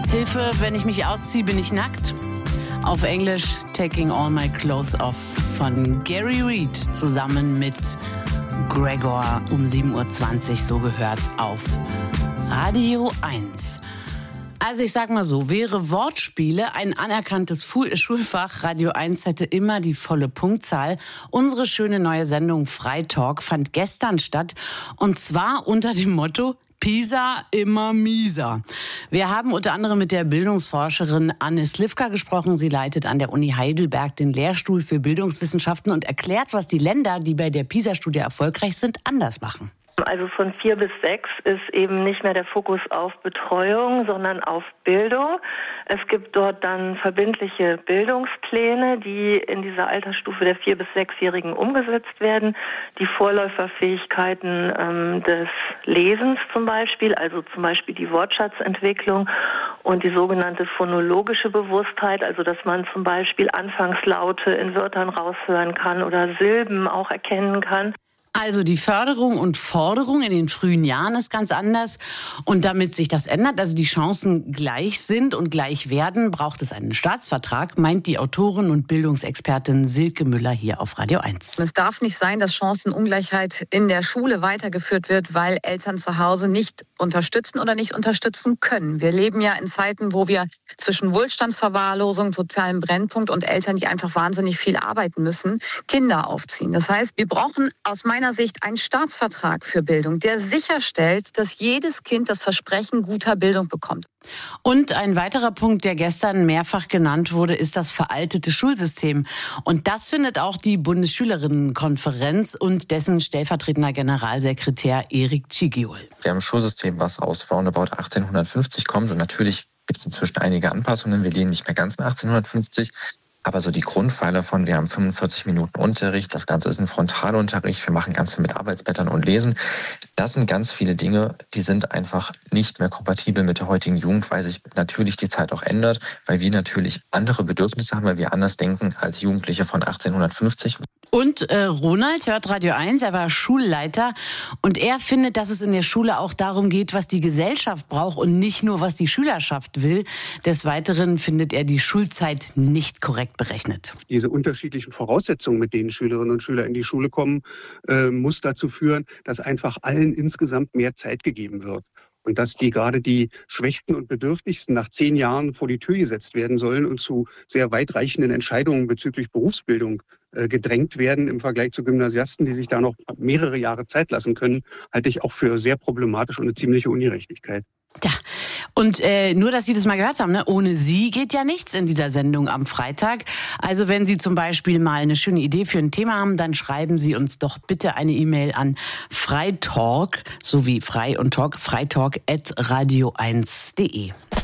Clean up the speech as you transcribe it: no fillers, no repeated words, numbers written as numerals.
Hilfe, wenn ich mich ausziehe, bin ich nackt. Auf Englisch Taking All My Clothes Off von Gary Reed zusammen mit Gregor um 7.20 Uhr, so gehört auf Radio 1. Also ich sag mal so, wäre Wortspiele ein anerkanntes Schulfach, Radio 1 hätte immer die volle Punktzahl. Unsere schöne neue Sendung Freitalk fand gestern statt und zwar unter dem Motto Pisa immer mieser. Wir haben unter anderem mit der Bildungsforscherin Anne Slivka gesprochen. Sie leitet an der Uni Heidelberg den Lehrstuhl für Bildungswissenschaften und erklärt, was die Länder, die bei der PISA-Studie erfolgreich sind, anders machen. Also von 4 bis 6 ist eben nicht mehr der Fokus auf Betreuung, sondern auf Bildung. Es gibt dort dann verbindliche Bildungspläne, die in dieser Altersstufe der 4- bis 6-Jährigen umgesetzt werden. Die Vorläuferfähigkeiten des Lesens zum Beispiel, also zum Beispiel die Wortschatzentwicklung und die sogenannte phonologische Bewusstheit, also dass man zum Beispiel Anfangslaute in Wörtern raushören kann oder Silben auch erkennen kann. Also die Förderung und Forderung in den frühen Jahren ist ganz anders. Und damit sich das ändert, also die Chancen gleich sind und gleich werden, braucht es einen Staatsvertrag, meint die Autorin und Bildungsexpertin Silke Müller hier auf Radio 1. Es darf nicht sein, dass Chancenungleichheit in der Schule weitergeführt wird, weil Eltern zu Hause nicht unterstützen oder nicht unterstützen können. Wir leben ja in Zeiten, wo wir zwischen Wohlstandsverwahrlosung, sozialem Brennpunkt und Eltern, die einfach wahnsinnig viel arbeiten müssen, Kinder aufziehen. Das heißt, wir brauchen aus meiner Sicht einen Staatsvertrag für Bildung, der sicherstellt, dass jedes Kind das Versprechen guter Bildung bekommt. Und ein weiterer Punkt, der gestern mehrfach genannt wurde, ist das veraltete Schulsystem. Und das findet auch die Bundesschülerinnenkonferenz und dessen stellvertretender Generalsekretär Erik Cighiol. Wir haben ein Schulsystem, was aus roundabout 1850 kommt. Und natürlich gibt es inzwischen einige Anpassungen. Wir leben nicht mehr ganz nach 1850. Aber so die Grundpfeiler von, wir haben 45 Minuten Unterricht, das Ganze ist ein Frontalunterricht, wir machen ganz viel mit Arbeitsblättern und Lesen. Das sind ganz viele Dinge, die sind einfach nicht mehr kompatibel mit der heutigen Jugend, weil sich natürlich die Zeit auch ändert, weil wir natürlich andere Bedürfnisse haben, weil wir anders denken als Jugendliche von 1850. Und Ronald hört Radio 1, er war Schulleiter und er findet, dass es in der Schule auch darum geht, was die Gesellschaft braucht und nicht nur, was die Schülerschaft will. Des Weiteren findet er die Schulzeit nicht korrekt berechnet. Diese unterschiedlichen Voraussetzungen, mit denen Schülerinnen und Schüler in die Schule kommen, muss dazu führen, dass einfach allen insgesamt mehr Zeit gegeben wird. Und dass gerade die Schwächsten und Bedürftigsten nach 10 Jahren vor die Tür gesetzt werden sollen und zu sehr weitreichenden Entscheidungen bezüglich Berufsbildung gedrängt werden im Vergleich zu Gymnasiasten, die sich da noch mehrere Jahre Zeit lassen können, halte ich auch für sehr problematisch und eine ziemliche Ungerechtigkeit. Ja, und nur, dass Sie das mal gehört haben, ne? Ohne Sie geht ja nichts in dieser Sendung am Freitag. Also wenn Sie zum Beispiel mal eine schöne Idee für ein Thema haben, dann schreiben Sie uns doch bitte eine E-Mail an freitalk, so wie frei und talk, freitalk@radio1.de.